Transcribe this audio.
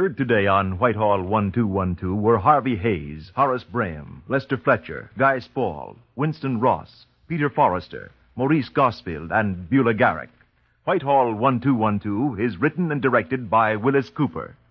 Heard today on Whitehall 1212 were Harvey Hayes, Horace Braham, Lester Fletcher, Guy Spall, Winston Ross, Peter Forrester, Maurice Gosfield, and Beulah Garrick. Whitehall 1212 is written and directed by Willis Cooper.